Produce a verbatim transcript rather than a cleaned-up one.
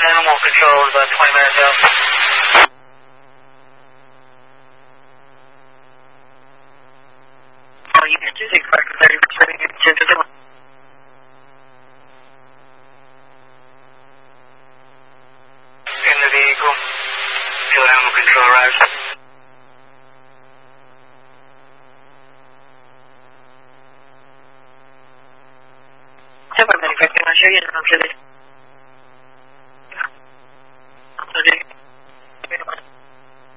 Animal control is about twenty minutes out. Oh, you can do six five for thirty percent. You can send it to them. In the vehicle. Till animal control arrives. ten five, I'll show you in a moment.